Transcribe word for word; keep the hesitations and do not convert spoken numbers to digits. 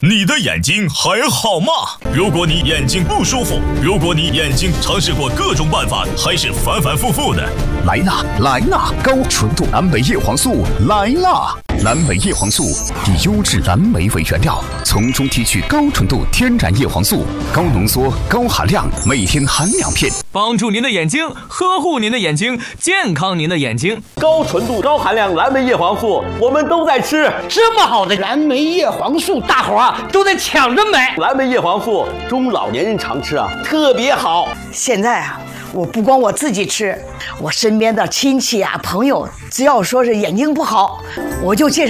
你的眼睛还好吗？如果你眼睛不舒服，如果你眼睛尝试过各种办法，还是反反复复的， 来啦来啦，高纯度蓝莓叶黄素来啦！蓝莓叶黄素以优质蓝莓为原料，从中提取高纯度天然叶黄素，高浓缩、高含量，每天含两片， 帮助您的眼睛，呵护您的眼睛，健康您的眼睛。 高纯度、高含量蓝莓叶黄素，我们都在吃。 这么好的蓝莓叶黄素，大伙儿啊都在抢着买。 蓝莓叶黄素，中老年人常吃啊，特别好。 现在啊，我不光我自己吃，我身边的亲戚啊、朋友，只要说是眼睛不好，我就介绍。